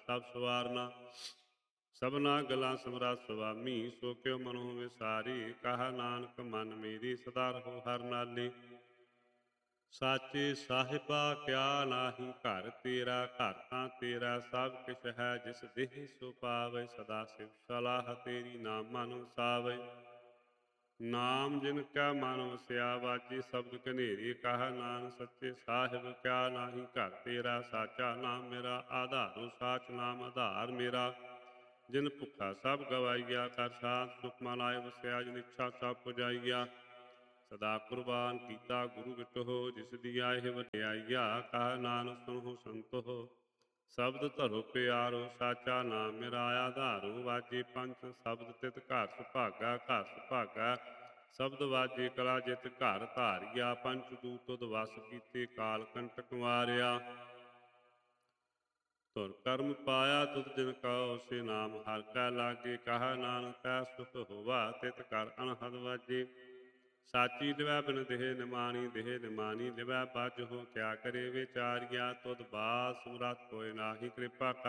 ਸਭ ਸਵਾਰਨਾ। ਸਭਨਾ ਗਲਾਂ ਸਮਰਾ ਸੁਆਮੀ, ਸੋ ਕਿਉ ਮਨੋ ਵਿਸਾਰੀ। ਕਹਾ ਨਾਨਕ ਮਨ ਮੇਰੀ, ਸਦਾ ਰਹੋ ਹਰ ਨਾਲੀ। ਸਾਚੇ ਸਾਹਿਬਾ ਕਿਆ ਨਾਹੀ ਘਰ ਤੇਰਾ, ਘਰ ਤਾਂ ਤੇਰਾ ਸਭ ਕਿਛ ਹੈ। ਜਿਸ ਦੇਹ ਸੋ ਪਾਵੈ, ਸਦਾ ਸਿਵ ਸਲਾਹ ਤੇਰੀ, ਨਾਮ ਮਨ ਵਸਾਵੈ। ਨਾਮ ਜਿਨ ਕਾ ਮਨ ਵਸਿਆ, ਵਾਜੇ ਸ਼ਬਦ ਕਨੇਰੀ। ਕਹਾ ਨਾਨਕ ਸੱਚੇ ਸਾਹਿਬ ਕਿਆ ਨਾਹੀ ਘਰ ਤੇਰਾ। ਸਾਚਾ ਨਾਮ ਮੇਰਾ ਆਧਾਰੋ, ਸਾਚ ਨਾਮ ਆਧਾਰ ਮੇਰਾ। ਜਿਨ ਭੁੱਖਾ ਸਭ ਗਵਾਈਆ, ਕਰ ਸਾਧ ਸੁਖ ਮਨ ਆਏ ਵਸਿਆ। ਜਿਨ ਇੱਛਾ ਸਭ ਪੁਜਾਈਆ, ਸਦਾ ਕੁਰਬਾਨ ਕੀਤਾ ਗੁਰੂ ਵਿਟੋ। ਜਿਸ ਦੀ ਆਏ ਵਡਿਆਈਆ, ਕਹਾ ਨਾਨਕ ਸੁਣੋ ਸੰਤੋ। ਸ਼ਬਦ ਧਰੋ ਪਿਆਰੋ, ਸਾਚਾ ਨਾਮ ਮੇਰਾ ਆਧਾਰੋ। ਵਾਜੇ ਪੰਥ ਸ਼ਬਦ ਤਿਤ ਘਰ ਸੁਭਾਗਾ, ਘਰ ਸੁਭਾਗਾ। ਸ਼ਬਦ ਵਾਜੇ ਕਲਾ ਜਿਤ ਘਰ ਧਾਰਿਆ। ਪੰਚ ਦੂਤ ਤੁਧ ਵਸ ਕੀਤੇ, ਕਾਲ ਕੰਟਕ ਮਾਰਿਆ। ਧੁਰ ਕਰਮ ਪਾਇਆ ਤੁਧ ਜਿਨ ਕਉ, ਸੇ ਨਾਮ ਹਰਿ ਕੈ ਲਾਗੇ। ਕਹਾ ਨਾਨਕ ਤੈ ਸੁਖ ਹੋਵਾ, ਤਿਤ ਘਰ ਅਨਹਦ ਵਾਜੇ। ਸਾਚੀ ਲਿਵੈ ਬਿਨ ਦੇਹ ਨਿਮਾਣੀ, ਦੇਹ ਨਿਮਾਣੀ ਲਿਵੈ ਬਾਝੁ। ਕਿਆ ਕਰੇ ਵਿਚਾਰੀਆ, ਤੁਧ ਬਾਤ ਸਮਰੱਥ ਹੋਇ ਨਾਹੀ। ਕਿਰਪਾ